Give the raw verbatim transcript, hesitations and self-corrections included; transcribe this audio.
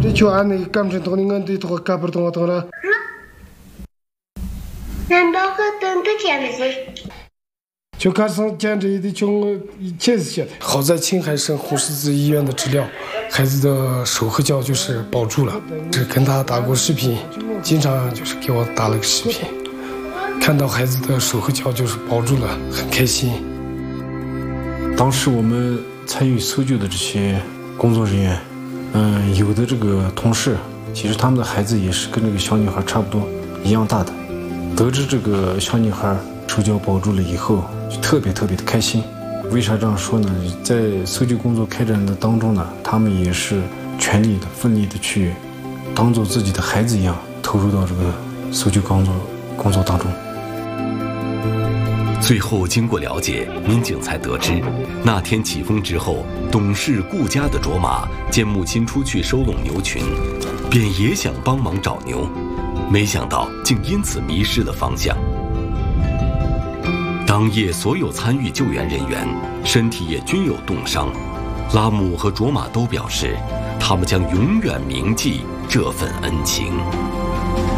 就按那感情同你俺对头干不动动了。 难道个等的简直？ 就开始简直的穷气死些的。好在青海省红十字医院的治疗，孩子的手和脚就是保住了。是跟他打过视频，经常就是给我打了个视频，看到孩子的手和脚就是保住了，很开心。 当时我们参与搜救的这些工作人员，嗯，有的这个同事，其实他们的孩子也是跟这个小女孩差不多一样大的。得知这个小女孩手脚保住了以后，就特别特别的开心。为啥这样说呢？在搜救工作开展的当中呢，他们也是全力的、奋力的去当做自己的孩子一样投入到这个搜救工作工作当中。 最后经过了解，民警才得知，那天起风之后，懂事顾家的卓玛见母亲出去收拢牛群，便也想帮忙找牛，没想到竟因此迷失了方向。当夜所有参与救援人员身体也均有冻伤，拉姆和卓玛都表示，他们将永远铭记这份恩情。